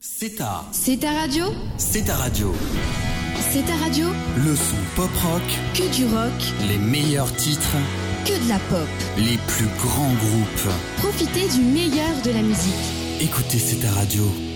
C'est ta radio. C'est ta radio. C'est ta radio. Le son pop-rock. Que du rock. Les meilleurs titres. Que de la pop. Les plus grands groupes. Profitez du meilleur de la musique. Écoutez C'est ta radio.